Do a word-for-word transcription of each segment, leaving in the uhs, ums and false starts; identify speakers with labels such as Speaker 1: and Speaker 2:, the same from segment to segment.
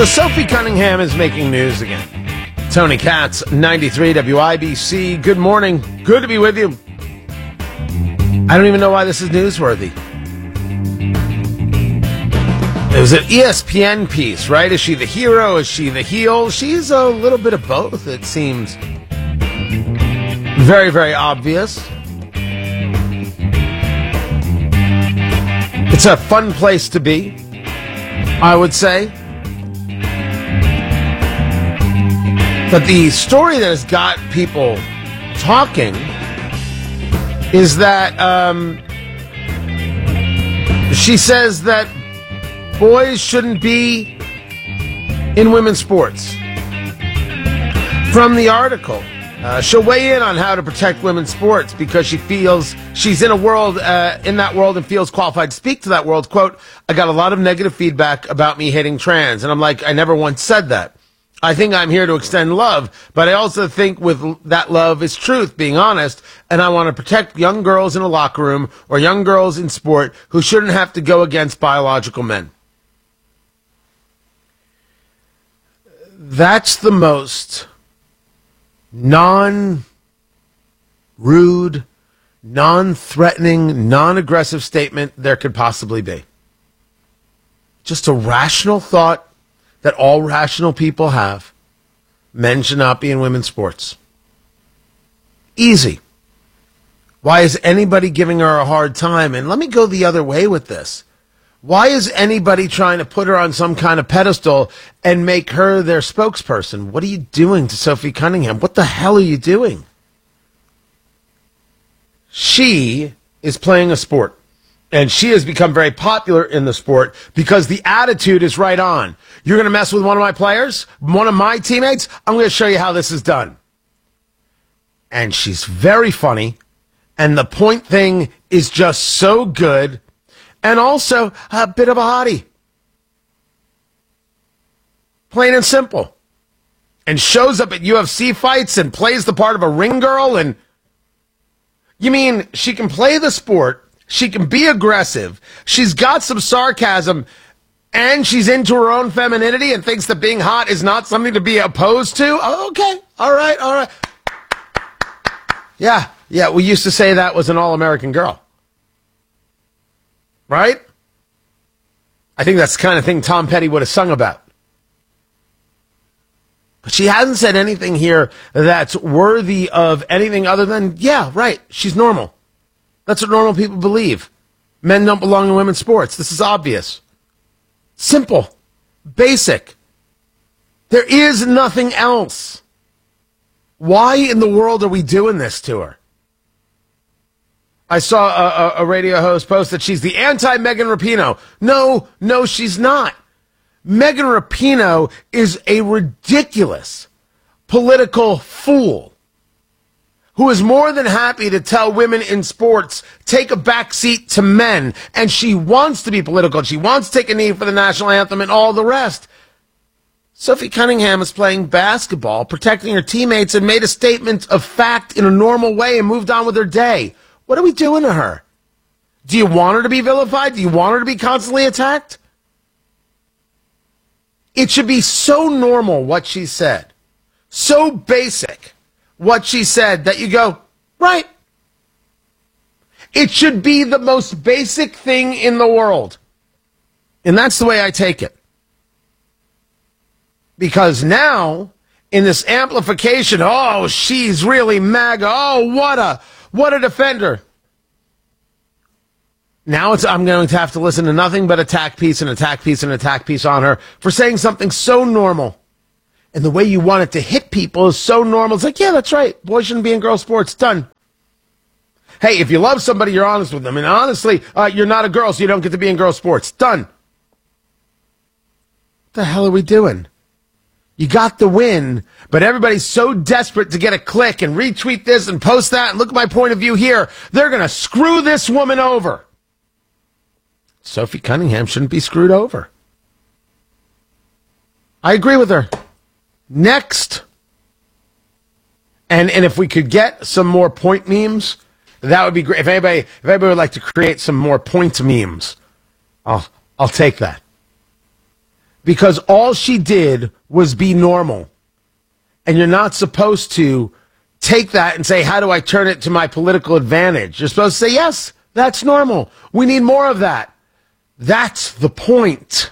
Speaker 1: So Sophie Cunningham is making news again. Tony Katz, ninety-three W I B C. Good morning. Good to be with you. I don't even know why this is newsworthy. It was an E S P N piece, right? Is she the hero? Is she the heel? She's a little bit of both, it seems. Very, very obvious. It's a fun place to be, I would say. But the story that has got people talking is that um, she says that boys shouldn't be in women's sports. From the article, uh, she'll weigh in on how to protect women's sports because she feels she's in a world, uh, in that world and feels qualified to speak to that world. Quote, I got a lot of negative feedback about me hating trans. And I'm like, I never once said that. I think I'm here to extend love, but I also think with that love is truth, being honest, and I want to protect young girls in a locker room or young girls in sport who shouldn't have to go against biological men. That's the most non-rude, non-threatening, non-aggressive statement there could possibly be. Just a rational thought that all rational people have. Men should not be in women's sports. Easy. Why is anybody giving her a hard time? And let me go the other way with this. Why is anybody trying to put her on some kind of pedestal and make her their spokesperson? What are you doing to Sophie Cunningham? What the hell are you doing? She is playing a sport. And she has become very popular in the sport because the attitude is right on. You're going to mess with one of my players, one of my teammates? I'm going to show you how this is done. And she's very funny. And the point thing is just so good. And also a bit of a hottie. Plain and simple. And shows up at U F C fights and plays the part of a ring girl. And you mean she can play the sport? She can be aggressive. She's got some sarcasm, and she's into her own femininity and thinks that being hot is not something to be opposed to. Oh, okay. All right. All right. Yeah. Yeah. We used to say that was an all-American girl. Right? I think that's the kind of thing Tom Petty would have sung about. But she hasn't said anything here that's worthy of anything other than, yeah, right, she's normal. That's what normal people believe. Men don't belong in women's sports. This is obvious. Simple. Basic. There is nothing else. Why in the world are we doing this to her? I saw a, a, a radio host post that she's the anti-Megan Rapinoe. No, no, she's not. Megan Rapinoe is a ridiculous political fool who is more than happy to tell women in sports, take a back seat to men, and she wants to be political. She wants to take a knee for the national anthem and all the rest. Sophie Cunningham is playing basketball, protecting her teammates, and made a statement of fact in a normal way and moved on with her day. What are we doing to her? Do you want her to be vilified? Do you want her to be constantly attacked? It should be so normal what she said, so basic what she said, that you go, right. It should be the most basic thing in the world. And that's the way I take it. Because now, in this amplification, oh, she's really MAGA. Oh, what a, what a defender. Now it's, I'm going to have to listen to nothing but attack piece and attack piece and attack piece on her for saying something so normal. And the way you want it to hit people is so normal. It's like, yeah, that's right. Boys shouldn't be in girl sports. Done. Hey, if you love somebody, you're honest with them. And honestly, uh, you're not a girl, so you don't get to be in girl sports. Done. What the hell are we doing? You got the win, but everybody's so desperate to get a click and retweet this and post that. And look at my point of view here. They're going to screw this woman over. Sophie Cunningham shouldn't be screwed over. I agree with her. Next. And and if we could get some more point memes, that would be great. If anybody if anybody would like to create some more point memes, I'll I'll take that. because all she did was be normal. And you're not supposed to take that and say, how do I turn it to my political advantage? You're supposed to say, yes, that's normal. We need more of that. That's the point.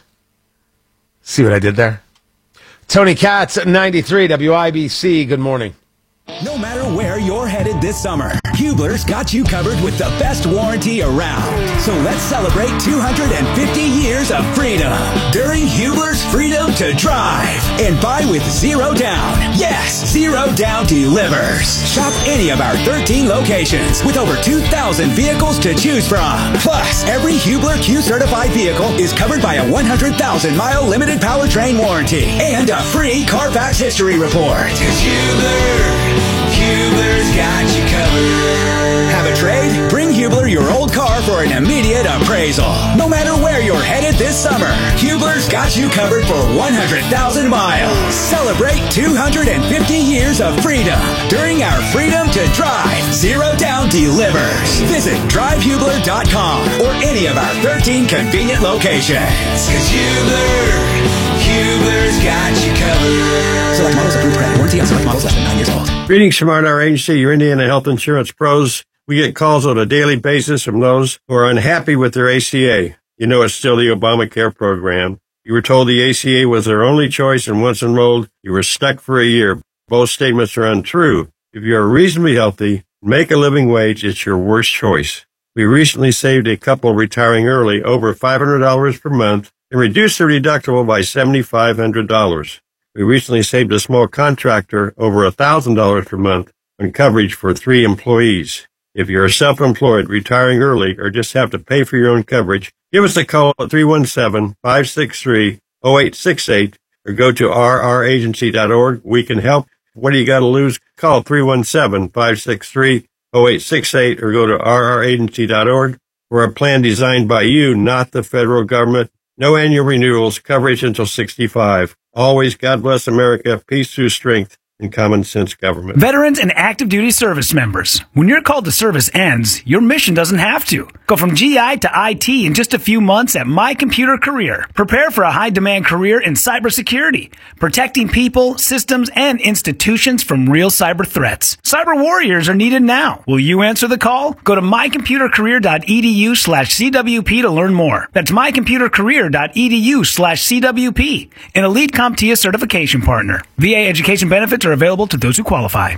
Speaker 1: See what I did there? Tony Katz at ninety-three W I B C. Good morning.
Speaker 2: No matter where you're headed this summer, Hubler's got you covered with the best warranty around. So let's celebrate two hundred fifty years of freedom during Hubler's Freedom to Drive and buy with zero down. Yes, zero down delivers. Shop any of our thirteen locations with over two thousand vehicles to choose from. Plus, every Hubler Q-certified vehicle is covered by a one hundred thousand mile limited powertrain warranty and a free Carfax history report. 'Cause Hubler... Hubler's got you covered. Have a trade? Bring Hubler your old car for an immediate appraisal. No matter where you're headed this summer, Hubler's got you covered for one hundred thousand miles. Celebrate two hundred fifty years of freedom during our Freedom to Drive Zero Down Delivers. Visit drive hubler dot com or any of our thirteen convenient locations. 'Cause Hubler, Hubler's got you covered. Select models approved credit. Warranty on select models less than nine years old.
Speaker 3: Greetings from our agency, your Indiana Health Insurance Pros. We get calls on a daily basis from those who are unhappy with their A C A. You know it's still the Obamacare program. You were told the A C A was their only choice, and once enrolled, you were stuck for a year. Both statements are untrue. If you are reasonably healthy, make a living wage, it's your worst choice. We recently saved a couple retiring early over five hundred dollars per month and reduced their deductible by seven thousand five hundred dollars. We recently saved a small contractor over one thousand dollars per month on coverage for three employees. If you're self-employed, retiring early, or just have to pay for your own coverage, give us a call at three one seven, five six three, zero eight six eight or go to r r agency dot org. We can help. What do you got to lose? Call three one seven, five six three, zero eight six eight or go to r r agency dot org. We're a plan designed by you, not the federal government. No annual renewals, coverage until sixty-five. Always, God bless America, peace through strength, and common sense government.
Speaker 4: Veterans and active duty service members. When your call to service ends, your mission doesn't have to. Go from G I to I T in just a few months at My Computer Career. Prepare for a high-demand career in cybersecurity, protecting people, systems, and institutions from real cyber threats. Cyber warriors are needed now. Will you answer the call? Go to my computer career dot e d u slash c w p to learn more. That's my computer career dot e d u slash c w p, an Elite CompTIA certification partner. V A education benefits are available to those who qualify.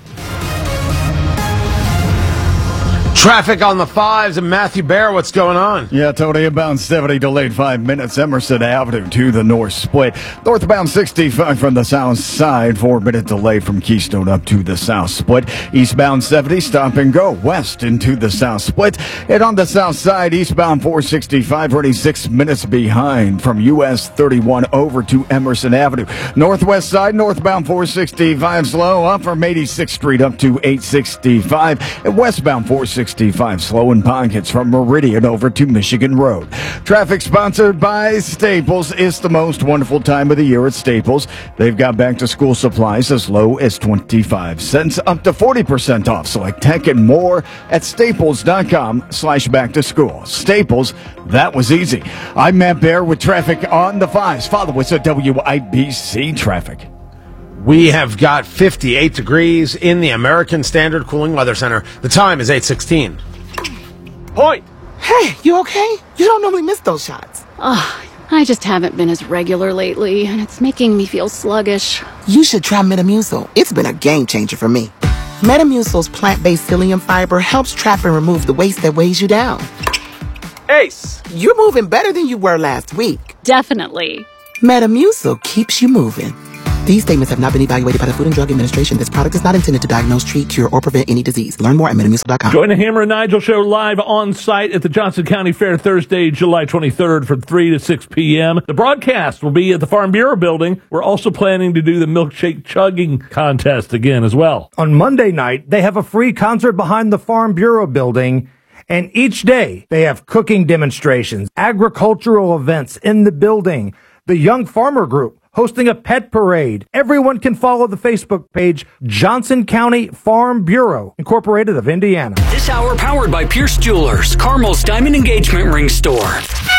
Speaker 1: Traffic on the fives, and Matthew Bear, what's going on?
Speaker 5: Yeah, Tony, about seventy delayed five minutes. Emerson Avenue to the north split. Northbound sixty-five from the south side, four minute delay from Keystone up to the south split. Eastbound seventy, stop and go west into the south split. And on the south side, eastbound four sixty-five, running six minutes behind from U S thirty-one over to Emerson Avenue. Northwest side, northbound four sixty-five, slow up from eighty-sixth Street up to eight sixty-five. And westbound four sixty-five, slow in pockets from Meridian over to Michigan Road. Traffic sponsored by Staples. It's the most wonderful time of the year at Staples. They've got back to school supplies as low as twenty-five cents up to forty percent off select tech and more at staples.com slash back to school. Staples, that was easy. I'm Matt Bear with traffic on the fives. Follow us at W I B C Traffic.
Speaker 1: We have got fifty-eight degrees in the American Standard Cooling Weather Center. The time is eight sixteen. Point!
Speaker 6: Hey, you okay? You don't normally miss those shots.
Speaker 7: Ugh, I just haven't been as regular lately, and it's making me feel sluggish.
Speaker 6: You should try Metamucil. It's been a game changer for me. Metamucil's plant-based psyllium fiber helps trap and remove the waste that weighs you down.
Speaker 1: Ace!
Speaker 6: You're moving better than you were last week.
Speaker 7: Definitely.
Speaker 6: Metamucil keeps you moving. These statements have not been evaluated by the Food and Drug Administration. This product is not intended to diagnose, treat, cure, or prevent any disease. Learn more at metamucil dot com.
Speaker 8: Join the Hammer and Nigel Show live on site at the Johnson County Fair Thursday, July twenty-third from three to six p.m. The broadcast will be at the Farm Bureau building. We're also planning to do the milkshake chugging contest again as well.
Speaker 9: On Monday night, they have a free concert behind the Farm Bureau building. And each day, they have cooking demonstrations, agricultural events in the building, the Young Farmer Group hosting a pet parade. Everyone can follow the Facebook page, Johnson County Farm Bureau, Incorporated of Indiana.
Speaker 10: This hour powered by Pierce Jewelers, Carmel's Diamond Engagement Ring Store.